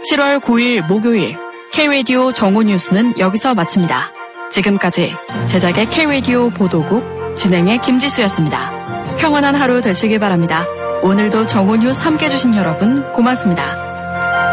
7월 9일 목요일 K-라디오 정오 뉴스는 여기서 마칩니다. 지금까지 제작의 K-라디오 보도국 진행의 김지수였습니다. 평안한 하루 되시길 바랍니다. 오늘도 정오 뉴스 함께해 주신 여러분 고맙습니다.